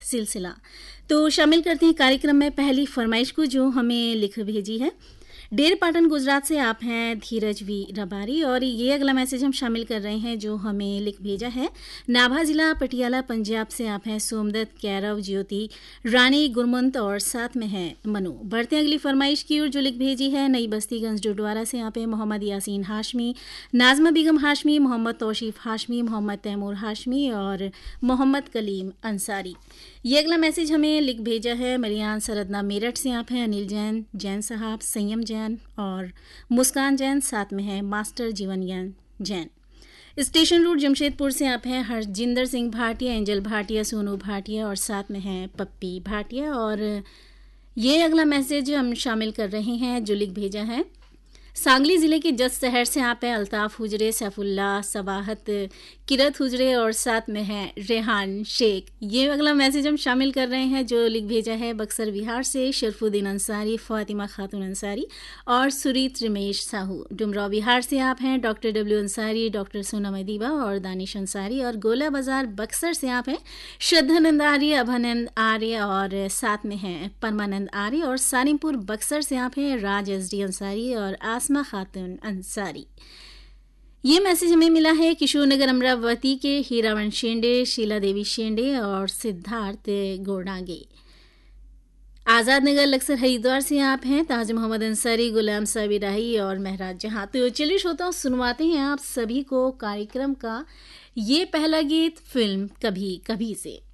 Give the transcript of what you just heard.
सिलसिला। तो शामिल करते हैं कार्यक्रम में पहली फरमाइश को, जो हमें लिख भेजी है डेर पाटन गुजरात से। आप हैं धीरज वी रबारी, और ये अगला मैसेज हम शामिल कर रहे हैं जो हमें लिख भेजा है नाभा जिला पटियाला पंजाब से। आप हैं सोमदत्त, कैरव, ज्योति, रानी, गुरमंत और साथ में है मनु। बढ़ते हैं अगली फरमाइश की ओर, जो लिख भेजी है नई बस्तीगंज डोडवारा से। आप हैं मोहम्मद यासीन हाशमी, नाजमा बेगम हाशमी, मोहम्मद तौशीफ हाशमी, मोहम्मद तैमूर हाशमी और मोहम्मद कलीम अंसारी। ये अगला मैसेज हमें लिख भेजा है मरियान सरदना मेरठ से। आप हैं अनिल जैन, जैन साहब, संयम जैन और मुस्कान जैन, साथ में है मास्टर जीवन जैन। स्टेशन रोड जमशेदपुर से आप हैं हरजिंदर सिंह भाटिया, एंजल भाटिया, सोनू भाटिया और साथ में हैं पप्पी भाटिया। और ये अगला मैसेज हम शामिल कर रहे हैं जो लिख भेजा है सांगली जिले के जज शहर से। आप हैं अल्ताफ हुजरे, सैफुल्ला, सबाहत, किरत हुजरे और साथ में है रेहान शेख। ये अगला मैसेज हम शामिल कर रहे हैं जो लिख भेजा है बक्सर बिहार से शरफुद्दीन अंसारी, फातिमा खातून अंसारी और सुरीत रमेश साहू। डुमराव बिहार से आप हैं doctor W Ansari, doctor Sonam Adiba और दानिश अंसारी। और गोला बाजार बक्सर से आप हैं श्रद्धानंद आर्य, अभानंद आर्य और साथ में हैं परमानंद आर्य। और सानिमपुर बक्सर से आप हैं राज एसडी अंसारी और आसमा खातून अंसारी। ये मैसेज हमें मिला है किशोरनगर अमरावती के हीरावन शेंडे, शीला देवी शेंडे और सिद्धार्थ गोडांगे। आज़ाद नगर लक्सर हरिद्वार से आप हैं ताज मोहम्मद अंसारी, गुलाम साबिर राही और महराज जहां। तो चलिए श्रोताओं, सुनवाते हैं आप सभी को कार्यक्रम का ये पहला गीत फिल्म कभी कभी से।